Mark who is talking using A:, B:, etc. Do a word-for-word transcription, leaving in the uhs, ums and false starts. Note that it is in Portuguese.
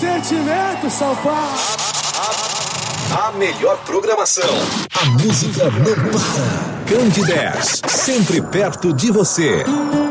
A: sentimento, São Paulo.
B: A melhor programação. A música não para. Candidez, sempre perto de você.